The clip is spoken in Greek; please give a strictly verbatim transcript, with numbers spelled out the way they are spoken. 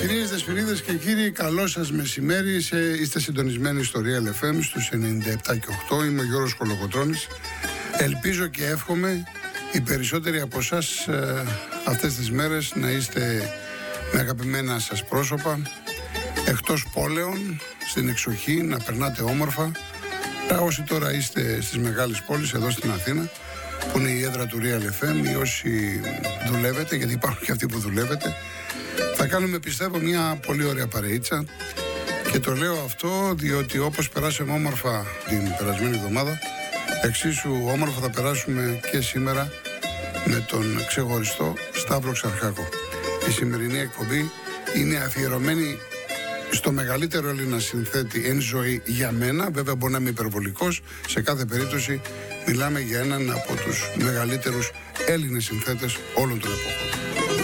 Κυρίες, δεσποινίδες και κύριοι, καλό σας μεσημέρι. Είστε συντονισμένοι στο Real εφ εμ στους ενενήντα επτά και οκτώ. Είμαι ο Γιώργος Κολοκοτρώνης. Ελπίζω και εύχομαι οι περισσότεροι από εσάς ε, αυτές τις μέρες να είστε με αγαπημένα σας πρόσωπα, εκτός πόλεων, στην εξοχή, να περνάτε όμορφα. Τα όσοι τώρα είστε στις μεγάλες πόλεις, εδώ στην Αθήνα, που είναι η έδρα του Real εφ εμ, ή όσοι δουλεύετε, γιατί υπάρχουν και αυτοί που δουλεύετε, θα κάνουμε, πιστεύω, μια πολύ ωραία παρεΐτσα. Και το λέω αυτό διότι όπως περάσαμε όμορφα την περασμένη εβδομάδα, εξίσου όμορφα θα περάσουμε και σήμερα με τον ξεχωριστό Σταύρο Ξαρχάκο. Η σημερινή εκπομπή είναι αφιερωμένη στο μεγαλύτερο Έλληνα συνθέτη εν ζωή για μένα. Βέβαια μπορεί να είμαι υπερβολικός. Σε κάθε περίπτωση μιλάμε για έναν από τους μεγαλύτερους Έλληνες συνθέτες όλων των εποχών.